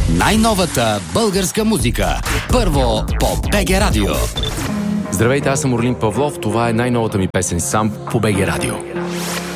Най-новата българска музика. Първо по БГ Радио. Здравейте, аз съм Орлин Павлов. Това е най-новата ми песен сам по БГ Радио.